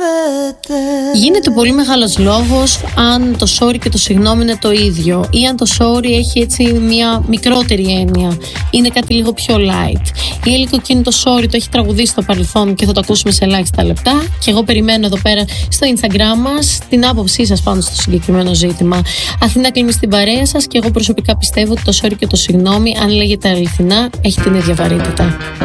Γίνεται πολύ μεγάλος λόγος αν το sorry και το συγγνώμη είναι το ίδιο ή αν το sorry έχει έτσι μια μικρότερη έννοια. Είναι κάτι λίγο πιο light. Η Έλλη Κοκκίνου το sorry το έχει τραγουδήσει στο παρελθόν και θα το ακούσουμε σε ελάχιστα λεπτά. Και εγώ περιμένω εδώ πέρα στο Instagram μας την άποψή σας πάνω στο συγκεκριμένο ζήτημα. Αθηνά κλείνει στην παρέα σας και εγώ προσωπικά πιστεύω ότι το sorry και το συγγνώμη, αν λέγεται αληθινά, έχει την ίδια βαρύτητα.